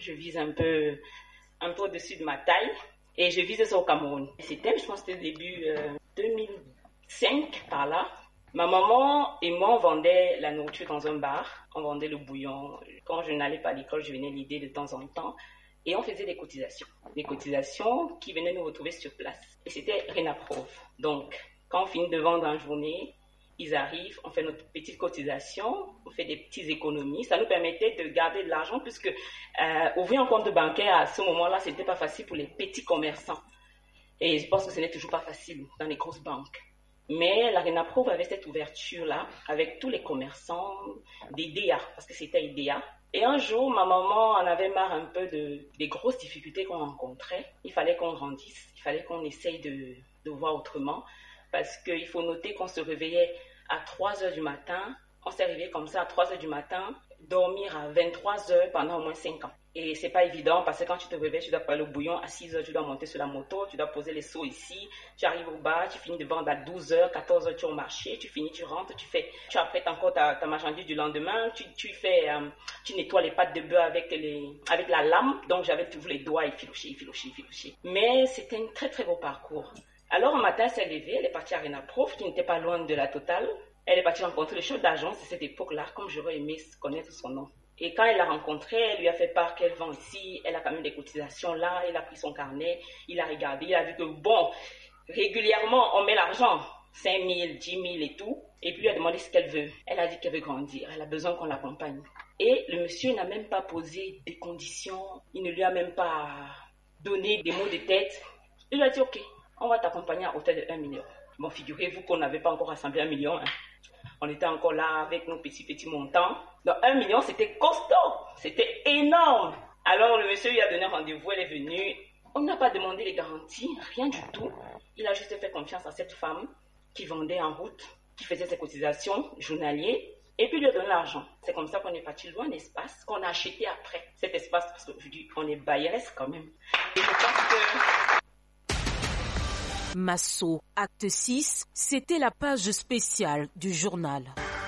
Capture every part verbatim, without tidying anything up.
je vise un peu, un peu au-dessus de ma taille et je vise ça au Cameroun. C'était, je pense que c'était début euh, deux mille cinq par là. Ma maman et moi, on vendait la nourriture dans un bar, on vendait le bouillon. Quand je n'allais pas à l'école, je venais l'aider de temps en temps et on faisait des cotisations. Des cotisations qui venaient nous retrouver sur place. Et c'était Renaprov. Donc, quand on finit de vendre en journée, ils arrivent, on fait notre petite cotisation, on fait des petites économies. Ça nous permettait de garder de l'argent puisque euh, ouvrir un compte bancaire à ce moment-là, ce n'était pas facile pour les petits commerçants. Et je pense que ce n'est toujours pas facile dans les grosses banques. Mais la Renaprov avait cette ouverture-là avec tous les commerçants des I D A, parce que c'était I D A. Et un jour, ma maman en avait marre un peu de, des grosses difficultés qu'on rencontrait. Il fallait qu'on grandisse, il fallait qu'on essaye de, de voir autrement. Parce qu'il faut noter qu'on se réveillait à trois heures du matin. On s'est réveillé comme ça à trois heures du matin, dormir à vingt-trois heures pendant au moins cinq ans. Et c'est pas évident parce que quand tu te réveilles, tu dois prendre le bouillon à six heures, tu dois monter sur la moto, tu dois poser les seaux ici, tu arrives au bar, tu finis de vendre à douze heures, quatorze heures, tu es au marché, tu finis, tu rentres, tu fais, tu apprêtes encore ta, ta marchandise du lendemain, tu, tu fais, euh, tu nettoies les pâtes de beurre avec les, avec la lame. Donc j'avais toujours les doigts effilochés, effilochés, effilochés. Mais c'était un très très beau parcours. Alors un matin, elle s'est levée, elle est partie à Renaprov, qui n'était pas loin de la Total. Elle est partie rencontrer le chef d'agence de cette époque-là, comme j'aurais aimé connaître son nom. Et quand elle l'a rencontré, elle lui a fait part qu'elle vend ici, elle a quand même des cotisations là, elle a pris son carnet, il a regardé, il a vu que bon, régulièrement on met l'argent, cinq mille, dix mille et tout, et puis il lui a demandé ce qu'elle veut. Elle a dit qu'elle veut grandir, elle a besoin qu'on l'accompagne. Et le monsieur n'a même pas posé des conditions, il ne lui a même pas donné des mots de tête. Il lui a dit ok, on va t'accompagner à hauteur de un million. Bon, figurez-vous qu'on n'avait pas encore rassemblé un million. Hein. On était encore là avec nos petits, petits montants. Donc, un million, c'était costaud. C'était énorme. Alors, le monsieur lui a donné rendez-vous. Elle est venue. On n'a pas demandé les garanties, rien du tout. Il a juste fait confiance à cette femme qui vendait en route, qui faisait ses cotisations journalières. Et puis, lui a donné l'argent. C'est comme ça qu'on est parti loin un espace qu'on a acheté après. Cet espace, parce qu'aujourd'hui, on est bailleresse quand même. Et je pense que... Masso, acte six, c'était la page spéciale du journal.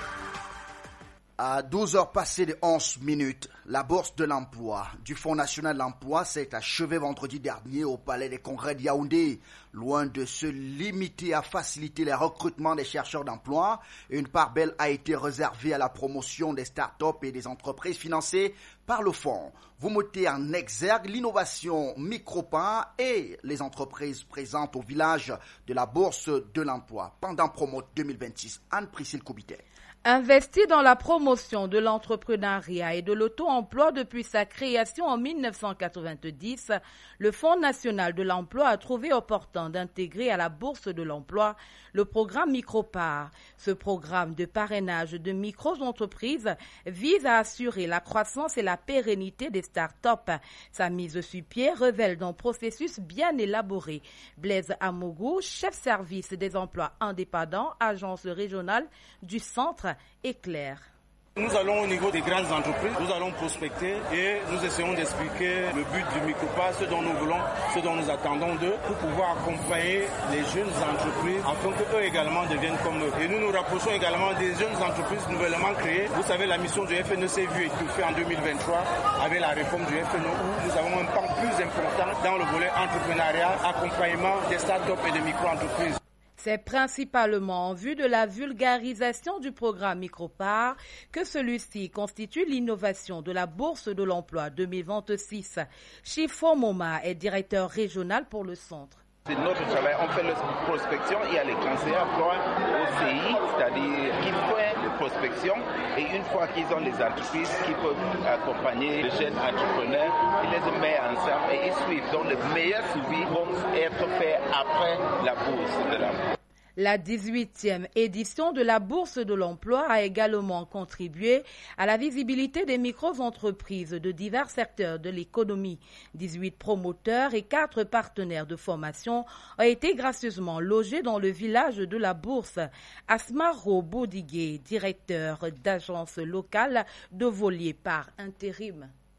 À douze heures passées de onze minutes, la Bourse de l'Emploi du Fonds national de l'Emploi s'est achevée vendredi dernier au Palais des Congrès de Yaoundé. Loin de se limiter à faciliter les recrutements des chercheurs d'emploi, une part belle a été réservée à la promotion des start-up et des entreprises financées par le fonds. Vous mettez en exergue l'innovation Micropa et les entreprises présentes au village de la Bourse de l'Emploi pendant Promo deux mille vingt-six. Anne-Priscille Koubité. Investi dans la promotion de l'entrepreneuriat et de l'auto-emploi depuis sa création en mille neuf cent quatre-vingt-dix, le Fonds national de l'emploi a trouvé opportun d'intégrer à la Bourse de l'emploi le programme Micropart. Ce programme de parrainage de micro-entreprises vise à assurer la croissance et la pérennité des start-up. Sa mise sur pied révèle d'un processus bien élaboré. Blaise Amougou, chef service des emplois indépendants, agence régionale du centre, éclaire. Nous allons au niveau des grandes entreprises, nous allons prospecter et nous essayons d'expliquer le but du Micropart, ce dont nous voulons, ce dont nous attendons d'eux, pour pouvoir accompagner les jeunes entreprises afin qu'eux également deviennent comme eux. Et nous nous rapprochons également des jeunes entreprises nouvellement créées. Vous savez, la mission du F N E s'est vue étouffée en deux mille vingt-trois avec la réforme du F N E où nous avons un pan plus important dans le volet entrepreneuriat, accompagnement des start-up et des micro-entreprises. C'est principalement en vue de la vulgarisation du programme Micropart que celui-ci constitue l'innovation de la Bourse de l'emploi deux mille vingt-six. Chiffon Moma est directeur régional pour le centre. C'est notre travail, on fait la prospection, il y a les conseillers emploi au C I, c'est-à-dire qui font la prospection et une fois qu'ils ont les entreprises qui peuvent accompagner les jeunes entrepreneurs, ils les mettent ensemble et ils suivent. Donc les meilleurs suivis vont être faits après la bourse de l'emploi. La dix-huitième édition de la Bourse de l'emploi a également contribué à la visibilité des micro-entreprises de divers secteurs de l'économie. dix-huit promoteurs et quatre partenaires de formation ont été gracieusement logés dans le village de la Bourse. Asmaro Boudigé, directeur d'agence locale de Volier par intérim.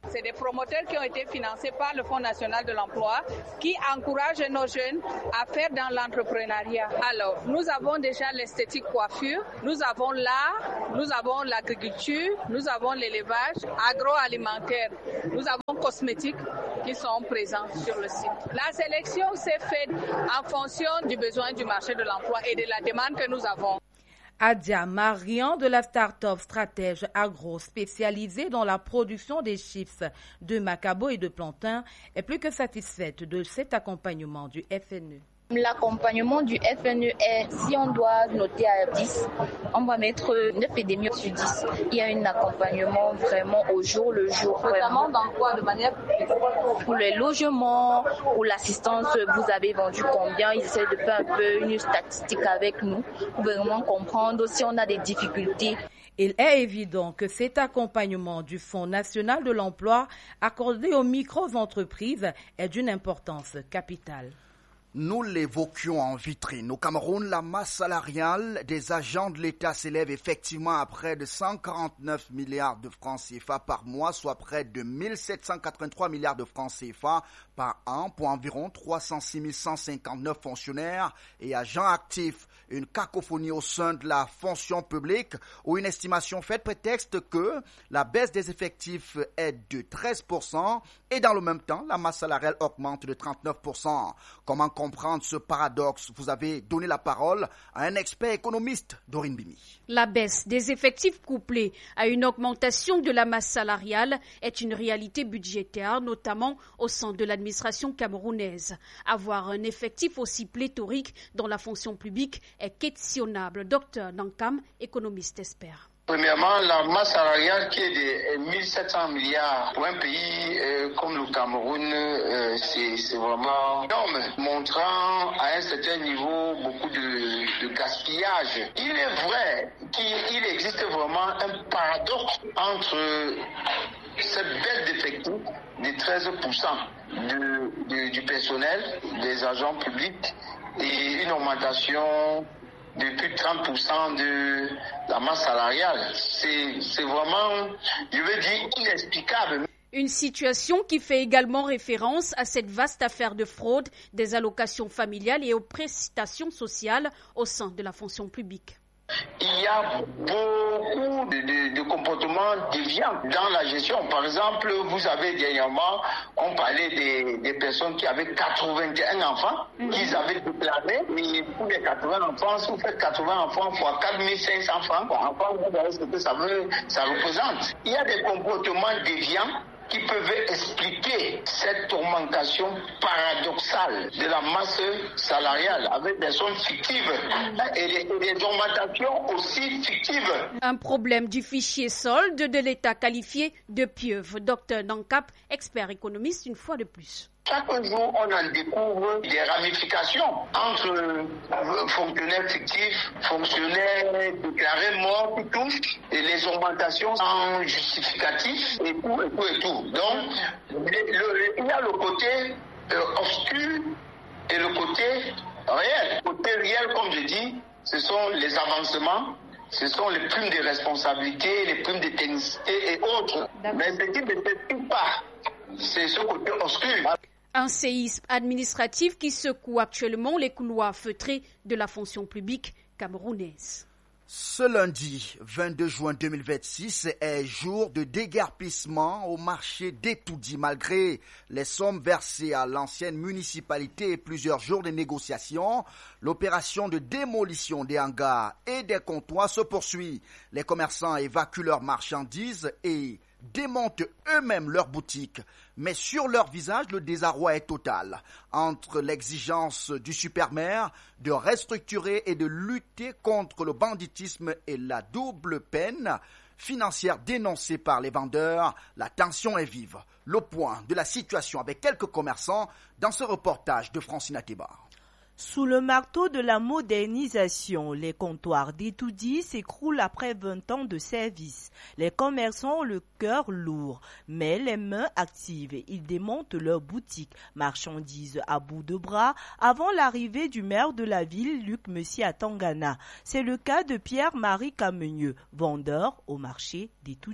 C'est des promoteurs qui ont été financés par le Fonds national de l'emploi qui encouragent nos jeunes à faire dans l'entrepreneuriat. Alors, nous avons déjà l'esthétique coiffure, nous avons l'art, nous avons l'agriculture, nous avons l'élevage, agroalimentaire, nous avons cosmétiques qui sont présents sur le site. La sélection s'est faite en fonction du besoin du marché de l'emploi et de la demande que nous avons. Adia Marian de la start-up Stratège Agro spécialisée dans la production des chips de macabo et de plantain est plus que satisfaite de cet accompagnement du F N E. L'accompagnement du F N E est, si on doit noter à dix, on va mettre neuf virgule cinq sur dix. Il y a un accompagnement vraiment au jour le jour. Notamment dans quoi de manière pour les logements, pour l'assistance, vous avez vendu combien? Ils essaient de faire un peu une statistique avec nous pour vraiment comprendre si on a des difficultés. Il est évident que cet accompagnement du Fonds national de l'emploi accordé aux micro-entreprises est d'une importance capitale. Nous l'évoquions en vitrine. Au Cameroun, la masse salariale des agents de l'État s'élève effectivement à près de cent quarante-neuf milliards de francs C F A par mois, soit près de mille sept cent quatre-vingt-trois milliards de francs C F A par an pour environ trois cent six mille cent cinquante-neuf fonctionnaires et agents actifs. Une cacophonie au sein de la fonction publique où une estimation faite prétexte que la baisse des effectifs est de treize pour cent et dans le même temps, la masse salariale augmente de trente-neuf pour cent. Comment comprendre ce paradoxe? Vous avez donné la parole à un expert économiste, Dorine Bimi. La baisse des effectifs couplée à une augmentation de la masse salariale est une réalité budgétaire, notamment au sein de l'administration camerounaise. Avoir un effectif aussi pléthorique dans la fonction publique est questionnable. Docteur Nankam, économiste expert. Premièrement, la masse salariale qui est de mille sept cents milliards pour un pays euh, comme le Cameroun, euh, c'est, c'est vraiment énorme, montrant à un certain niveau beaucoup de, de gaspillage. Il est vrai qu'il existe vraiment un paradoxe entre cette baisse d'effectifs de treize pour cent de, de, du personnel, des agents publics et une augmentation de plus de trente pour cent de la masse salariale. C'est, c'est vraiment, je veux dire, inexplicable. Une situation qui fait également référence à cette vaste affaire de fraude des allocations familiales et aux prestations sociales au sein de la fonction publique. Il y a beaucoup de, de, de comportements déviants dans la gestion. Par exemple, vous avez dernièrement, on parlait des, des personnes qui avaient quatre-vingt-un enfants, mm-hmm. qu'ils avaient déclaré, mais pour les quatre-vingts enfants, si vous faites quatre-vingts enfants fois quatre mille cinq cents francs, enfants, vous voyez ce que ça, veut, ça représente. Il y a des comportements déviants qui peuvent expliquer cette augmentation paradoxale de la masse salariale avec des sommes fictives et des, et des augmentations aussi fictives. Un problème du fichier solde de l'État qualifié de pieuvre. Docteur Nankap, expert économiste, une fois de plus. Chaque jour, on en découvre des ramifications entre fonctionnaires fictifs, fonctionnaires déclarés morts qui touchent, et les augmentations sans justificatif, et tout, et tout, et tout. Donc, le, le, il y a le côté euh, obscur et le côté réel. Le côté réel, comme je dis, ce sont les avancements, ce sont les primes de responsabilité, les primes de technicité et autres. Mais ce qui ne s'explique pas, c'est ce côté obscur. Un séisme administratif qui secoue actuellement les couloirs feutrés de la fonction publique camerounaise. Ce lundi vingt-deux juin deux mille vingt-six est jour de déguerpissement au marché d'Etoudi. Malgré les sommes versées à l'ancienne municipalité et plusieurs jours de négociations, l'opération de démolition des hangars et des comptoirs se poursuit. Les commerçants évacuent leurs marchandises et démontent eux-mêmes leurs boutiques. Mais sur leur visage, le désarroi est total. Entre l'exigence du supermaire de restructurer et de lutter contre le banditisme et la double peine financière dénoncée par les vendeurs, la tension est vive. Le point de la situation avec quelques commerçants dans ce reportage de Francine Ateba. Sous le marteau de la modernisation, les comptoirs d'Etoudi s'écroulent après vingt ans de service. Les commerçants ont le cœur lourd, mais les mains actives. Ils démontent leurs boutiques, marchandises à bout de bras, avant l'arrivée du maire de la ville, Luc Messi à Tangana. C'est le cas de Pierre-Marie Camenieux, vendeur au marché d'Etoudi.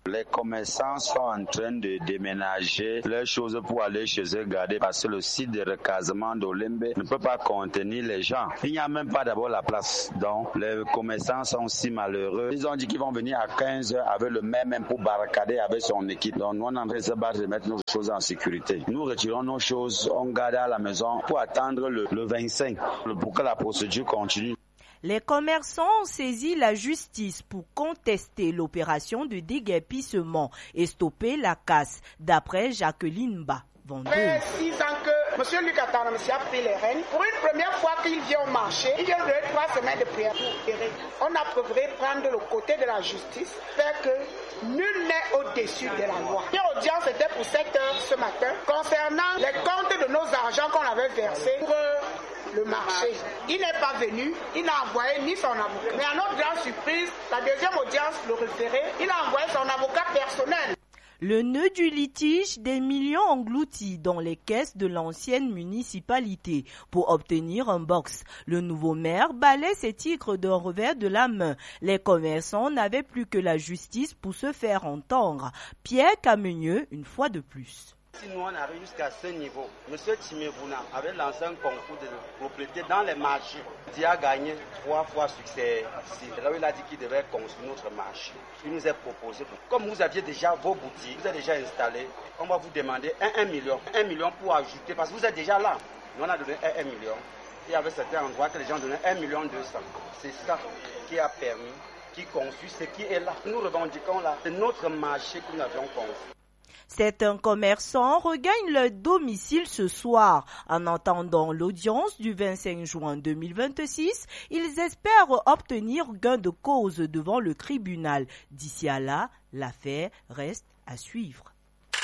Les commerçants sont en train de déménager leurs choses pour aller chez eux garder parce que le site de recasement d'Olembe ne peut pas contenir les gens. Il n'y a même pas d'abord la place. Donc les commerçants sont si malheureux. Ils ont dit qu'ils vont venir à quinze heures avec le même même pour barricader avec son équipe. Donc nous on est en train de se battre de mettre nos choses en sécurité. Nous retirons nos choses, on garde à la maison pour attendre le, le vingt-cinq pour que la procédure continue. Les commerçants ont saisi la justice pour contester l'opération de déguerpissement et stopper la casse, d'après Jacqueline Ba. Ça fait six ans que M. Luc Atanamsi a pris les rênes. Pour une première fois qu'il vient au marché, il vient de trois semaines de prière pour opérer. On a préféré prendre le côté de la justice, faire que nul n'est au-dessus de la loi. La audience était pour sept heures ce matin concernant les comptes de nos argents qu'on avait versés pour le marché. Il n'est pas venu, il n'a envoyé ni son avocat. Mais à notre grande surprise, la deuxième audience, le référé, il a envoyé son avocat personnel. Le nœud du litige, des millions engloutis dans les caisses de l'ancienne municipalité pour obtenir un box. Le nouveau maire balaie ses tigres d'un revers de la main. Les commerçants n'avaient plus que la justice pour se faire entendre. Pierre Cameneux, une fois de plus. Si nous on arrive jusqu'à ce niveau, M. Timebouna avait lancé un concours de propriété dans les marchés. Il a gagné trois fois succès. C'est là où il a dit qu'il devait construire notre marché. Il nous a proposé, comme vous aviez déjà vos boutiques, vous êtes déjà installés, on va vous demander un, un million. Un million pour ajouter, parce que vous êtes déjà là. Nous on a donné un, un million. Il y avait certains endroits que les gens donnaient un million deux cents. C'est ça qui a permis, qui construit ce qui est là. Nous revendiquons là, c'est notre marché que nous avions construit. Certains commerçants regagnent leur domicile ce soir. En attendant l'audience du vingt-cinq juin deux mille vingt-six, ils espèrent obtenir gain de cause devant le tribunal. D'ici à là, l'affaire reste à suivre.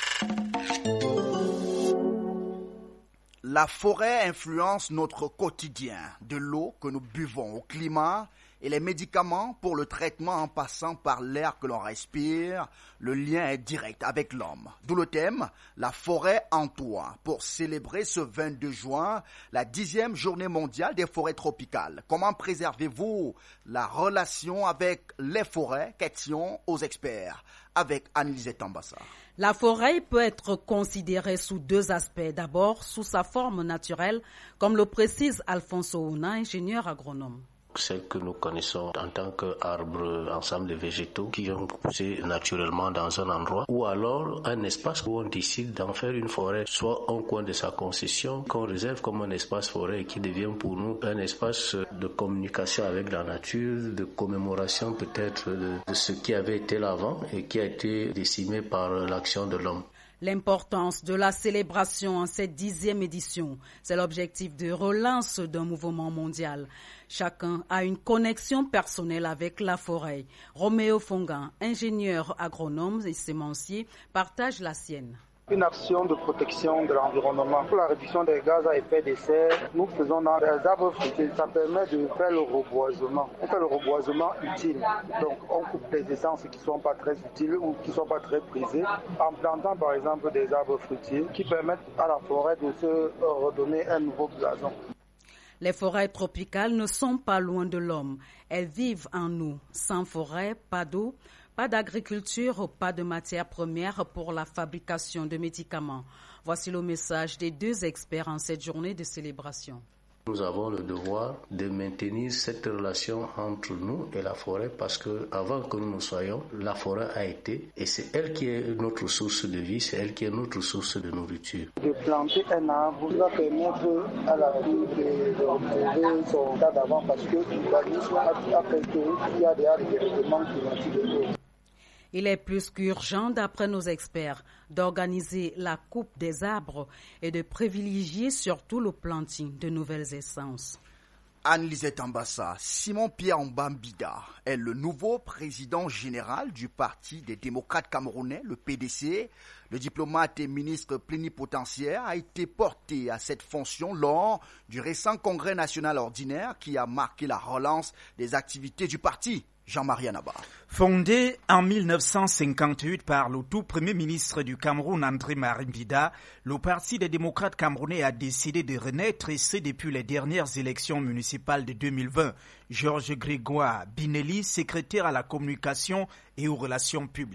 La forêt influence notre quotidien, de l'eau que nous buvons au climat et les médicaments pour le traitement en passant par l'air que l'on respire. Le lien est direct avec l'homme. D'où le thème « La forêt en toi » pour célébrer ce vingt-deux juin la dixième journée mondiale des forêts tropicales. Comment préservez-vous la relation avec les forêts? Question aux experts avec Anne-Lisette Tambassa. La forêt peut être considérée sous deux aspects. D'abord, sous sa forme naturelle, comme le précise Alphonse Ouna, ingénieur agronome. Celle que nous connaissons en tant qu'arbres, ensemble de végétaux qui ont poussé naturellement dans un endroit, ou alors un espace où on décide d'en faire une forêt, soit un coin de sa concession qu'on réserve comme un espace forêt qui devient pour nous un espace de communication avec la nature, de commémoration peut-être de, de ce qui avait été là avant et qui a été décimé par l'action de l'homme. L'importance de la célébration en cette dixième édition, c'est l'objectif de relance d'un mouvement mondial. Chacun a une connexion personnelle avec la forêt. Roméo Fongan, ingénieur agronome et sémencier, partage la sienne. Une action de protection de l'environnement pour la réduction des gaz à effet de serre. Nous faisons dans les arbres fruitiers. Ça permet de faire le reboisement. On fait le reboisement utile. Donc on coupe les essences qui ne sont pas très utiles ou qui ne sont pas très prisées en plantant par exemple des arbres fruitiers qui permettent à la forêt de se redonner un nouveau blason. Les forêts tropicales ne sont pas loin de l'homme. Elles vivent en nous. Sans forêt, pas d'eau. Pas d'agriculture, pas de matières premières pour la fabrication de médicaments. Voici le message des deux experts en cette journée de célébration. Nous avons le devoir de maintenir cette relation entre nous et la forêt parce que avant que nous ne soyons, la forêt a été et c'est elle qui est notre source de vie, c'est elle qui est notre source de nourriture. De planter un arbre va permettre à la vie de retrouver son état d'avant parce que l'urbanisme a fait qu'il y a des dérèglements climatiques. Il est plus qu'urgent, d'après nos experts, d'organiser la coupe des arbres et de privilégier surtout le planting de nouvelles essences. Anne-Lisette Tambassa, Simon-Pierre Mbambida est le nouveau président général du Parti des démocrates camerounais, le P D C. Le diplomate et ministre plénipotentiaire a été porté à cette fonction lors du récent congrès national ordinaire qui a marqué la relance des activités du parti. Jean-Marie Anaba. Fondé en mille neuf cent cinquante-huit par le tout premier ministre du Cameroun, André Mbambida, le Parti des démocrates camerounais a décidé de renaître et c'est depuis les dernières élections municipales de deux mille vingt. Georges Grégoire Binelli, secrétaire à la communication et aux relations publiques.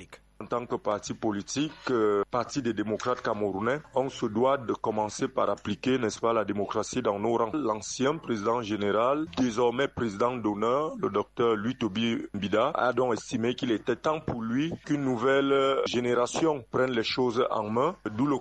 En tant que parti politique, euh, parti des démocrates camerounais, on se doit de commencer par appliquer, n'est-ce pas, la démocratie dans nos rangs. L'ancien président général, désormais président d'honneur, le docteur Louis-Toby Mbida, a donc estimé qu'il était temps pour lui qu'une nouvelle génération prenne les choses en main, d'où le